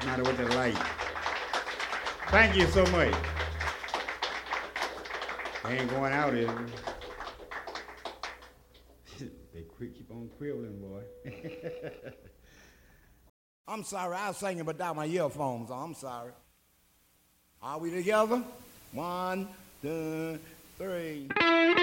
Not with the light. Thank you so much. They ain't going out, is it? Keep on quibbling, boy. I'm sorry, I was singing without my earphones on. I'm sorry. Are we together? 1, 2, 3.